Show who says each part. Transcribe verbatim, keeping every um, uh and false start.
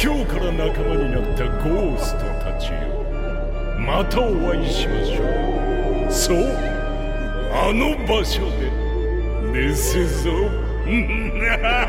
Speaker 1: 今日から仲間になったゴーストたちよ、またお会いしましょう。そう、あの場所でですぞ。